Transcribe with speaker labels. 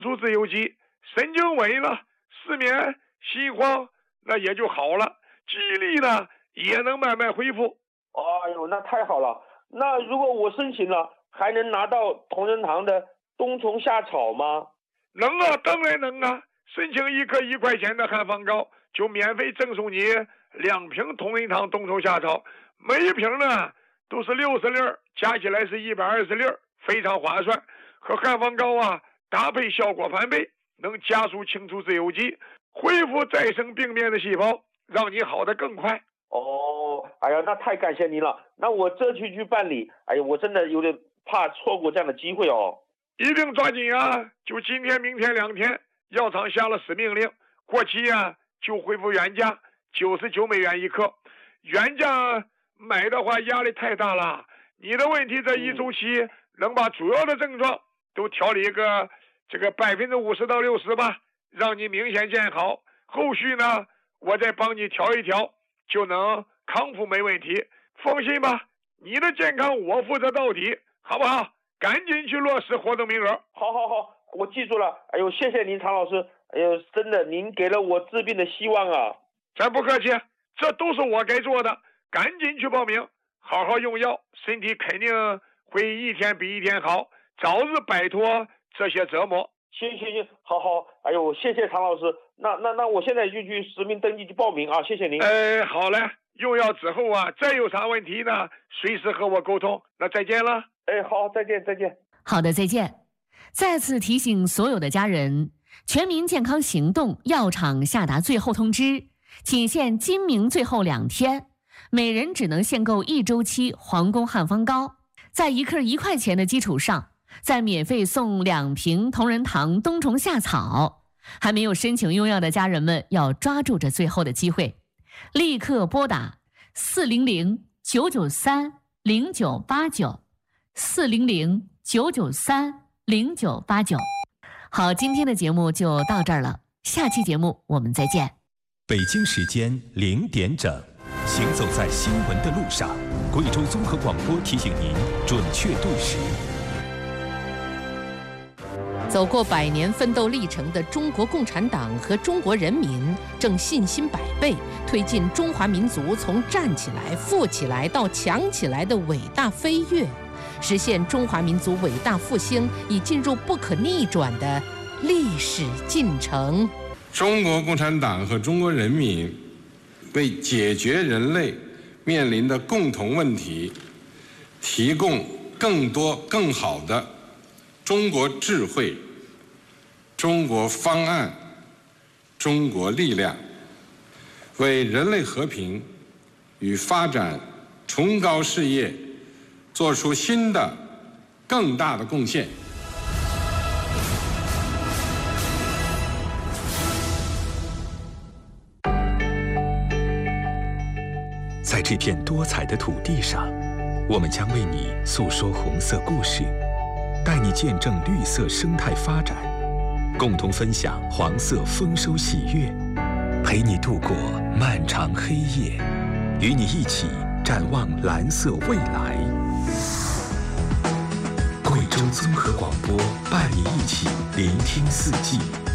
Speaker 1: 出自由基，神经稳了，失眠、心慌那也就好了，记忆力呢也能慢慢恢复。
Speaker 2: 哎呦，那太好了！那如果我申请了，还能拿到同仁堂的冬虫夏草吗？
Speaker 1: 能啊，当然能啊！申请1颗1块钱的汉方膏，就免费赠送你2瓶同仁堂冬虫夏草，每一瓶呢都是60粒，加起来是120粒，非常划算。和汉方膏啊搭配效果翻倍，能加速清除自由基，恢复再生病变的细胞，让你好得更快。
Speaker 2: 哦，哎呀，那太感谢您了。那我这去办理，哎呀，我真的有点怕错过这样的机会哦。
Speaker 1: 一定抓紧啊！就今天、明天2天，药厂下了死命令，过期啊就恢复原价，99美元1颗。原价买的话压力太大了。你的问题这一周期能把主要的症状都调理这个50%到60%吧，让你明显见好。后续呢，我再帮你调一调，就能康复没问题。放心吧，你的健康我负责到底，好不好？赶紧去落实活动名额。
Speaker 2: 好，我记住了。哎呦，谢谢您，常老师。哎呦，真的，您给了我治病的希望啊！
Speaker 1: 咱不客气，这都是我该做的。赶紧去报名，好好用药，身体肯定会一天比一天好，早日摆脱这些折磨。
Speaker 2: 行，好。哎呦，谢谢常老师。那我现在就去实名登记去报名啊！谢谢您。
Speaker 1: 好嘞，用药之后啊，再有啥问题呢，随时和我沟通。那再见了。
Speaker 2: 好，再见。
Speaker 3: 好的，再见。再次提醒所有的家人，全民健康行动药厂下达最后通知，仅限今明最后2天，每人只能限购1周期皇宫汉方膏，在1克1块钱的基础上，再免费送2瓶同仁堂冬虫夏草。还没有申请用药的家人们要抓住这最后的机会，立刻拨打400-993-0989，400-993-0989。好，今天的节目就到这儿了，下期节目我们再见。
Speaker 4: 北京时间0点整，行走在新闻的路上，贵州综合广播提醒您准确对时。
Speaker 5: 走过100年奋斗历程的中国共产党和中国人民正信心百倍，推进中华民族从站起来、富起来到强起来的伟大飞跃，实现中华民族伟大复兴已进入不可逆转的历史进程。
Speaker 6: 中国共产党和中国人民为解决人类面临的共同问题，提供更多更好的中国智慧、中国方案、中国力量，为人类和平与发展崇高事业做出新的、更大的贡献。
Speaker 4: 在这片多彩的土地上，我们将为你诉说红色故事，带你见证绿色生态发展，共同分享黄色丰收喜悦，陪你度过漫长黑夜，与你一起展望蓝色未来。贵州综合广播伴你一起聆听四季。